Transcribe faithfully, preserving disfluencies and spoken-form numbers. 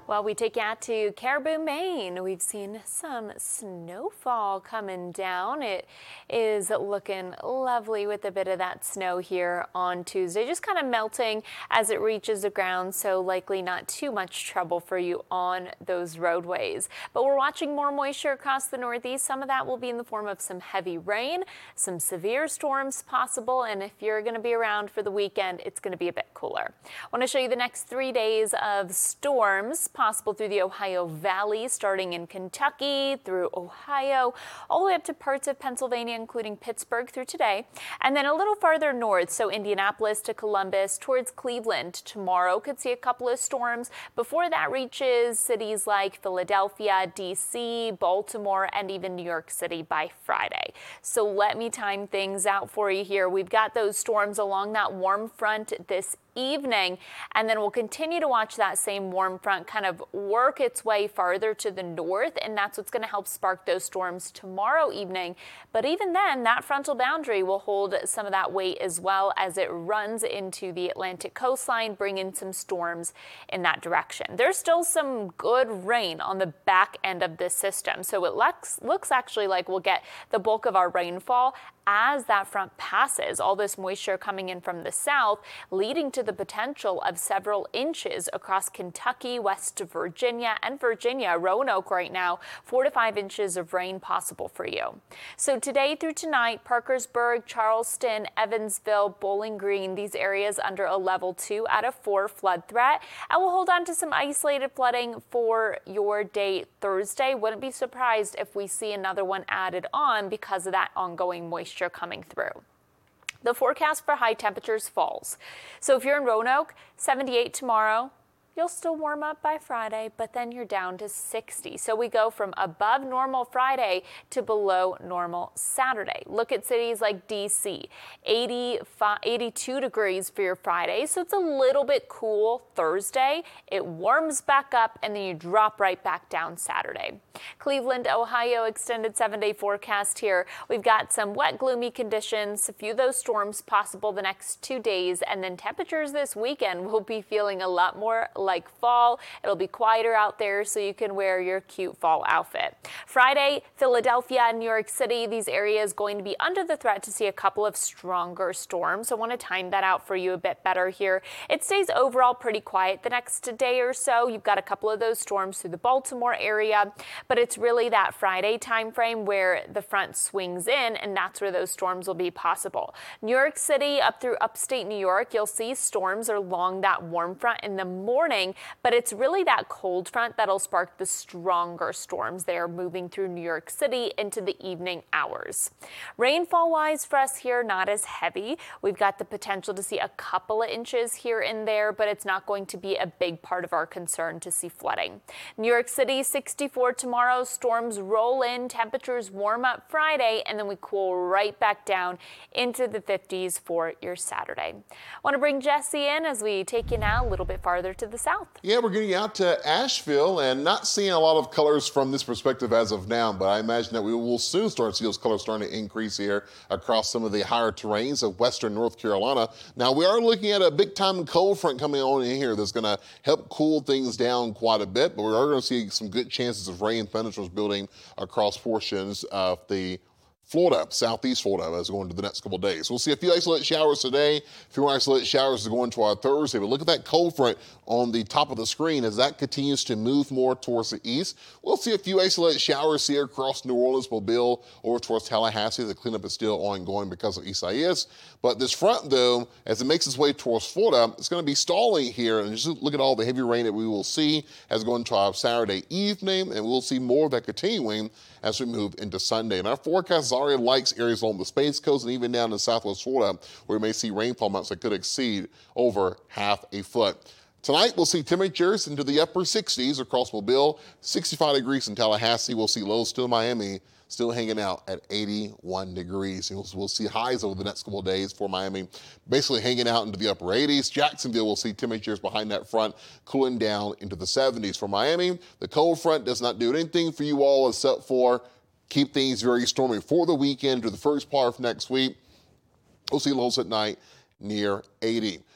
Well, we take you out to Caribou, Maine. We've seen some snowfall coming down. It is looking lovely with a bit of that snow here on Tuesday, just kind of melting as it reaches the ground, so likely not too much trouble for you on those roadways. But we're watching more moisture across the Northeast. Some of that will be in the form of some heavy rain, some severe storms possible, and if you're going to be around for the weekend, it's going to be a bit cooler. I want to show you the next three days of storms possible through the Ohio Valley, starting in Kentucky, through Ohio, all the way up to parts of Pennsylvania, including Pittsburgh through today, and then a little farther north, so Indianapolis to Columbus towards Cleveland. Tomorrow could see a couple of storms before that reaches cities like Philadelphia, D C, Baltimore, and even New York City by Friday. So let me time things out for you here. We've got those storms along that warm front this evening, and then we'll continue to watch that same warm front kind of work its way farther to the north, and that's what's going to help spark those storms tomorrow evening. But even then, that frontal boundary will hold some of that weight as well as it runs into the Atlantic coastline, bringing some storms in that direction. There's still some good rain on the back end of this system, so it looks, looks actually like we'll get the bulk of our rainfall as that front passes. All this moisture coming in from the south, leading to the potential of several inches across Kentucky, west to Virginia, and Virginia, Roanoke right now, four to five inches of rain possible for you. So today through tonight, Parkersburg, Charleston, Evansville, Bowling Green, these areas under a level two out of four flood threat. And we'll hold on to some isolated flooding for your day Thursday. Wouldn't be surprised if we see another one added on because of that ongoing moisture coming through. The forecast for high temperatures falls. So if you're in Roanoke, seventy-eight tomorrow. You'll still warm up by Friday, but then you're down to sixty. So we go from above normal Friday to below normal Saturday. Look at cities like D C, eighty-two degrees for your Friday. So it's a little bit cool Thursday. It warms back up and then you drop right back down Saturday. Cleveland, Ohio, extended seven day forecast here. We've got some wet, gloomy conditions, a few of those storms possible the next two days, and then temperatures this weekend will be feeling a lot more like fall. It'll be quieter out there, so you can wear your cute fall outfit. Friday, Philadelphia and New York City, these areas going to be under the threat to see a couple of stronger storms. So I want to time that out for you a bit better here. It stays overall pretty quiet the next day or so. You've got a couple of those storms through the Baltimore area, but it's really that Friday time frame where the front swings in, and that's where those storms will be possible. New York City up through upstate New York, you'll see storms along that warm front in the morning, but it's really that cold front that'll spark the stronger storms there moving through New York City into the evening hours. Rainfall wise for us here, not as heavy. We've got the potential to see a couple of inches here and there, but it's not going to be a big part of our concern to see flooding. New York City, sixty-four tomorrow. Storms roll in, temperatures warm up Friday, and then we cool right back down into the fifties for your Saturday. I want to bring Jesse in as we take you now a little bit farther to the south. Yeah, we're getting out to Asheville and not seeing a lot of colors from this perspective as of now, but I imagine that we will soon start to see those colors starting to increase here across some of the higher terrains of western North Carolina. Now, we are looking at a big time cold front coming on in here that's going to help cool things down quite a bit, but we are going to see some good chances of rain and thunderstorms building across portions of the Florida, southeast Florida, as we go into the next couple of days. We'll see a few isolated showers today, a few more isolated showers to go into our Thursday. But look at that cold front on the top of the screen as that continues to move more towards the east. We'll see a few isolated showers here across New Orleans, Mobile, over towards Tallahassee. The cleanup is still ongoing because of Isaias. But this front, though, as it makes its way towards Florida, it's going to be stalling here. And just look at all the heavy rain that we will see as we go into our Saturday evening, and we'll see more of that continuing as we move into Sunday. And our forecast already likes areas along the Space Coast and even down in southwest Florida, where we may see rainfall amounts that could exceed over half a foot. Tonight, we'll see temperatures into the upper sixties across Mobile, sixty-five degrees in Tallahassee. We'll see lows still in Miami, still hanging out at eighty-one degrees. We'll, we'll see highs over the next couple of days for Miami, basically hanging out into the upper eighties. Jacksonville will see temperatures behind that front cooling down into the seventies. For Miami, the cold front does not do anything for you all except for keep things very stormy for the weekend to the first part of next week. We'll see lows at night near eighty.